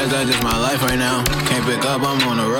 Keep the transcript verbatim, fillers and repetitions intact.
that's just my life right now. Can't pick up, I'm on the road.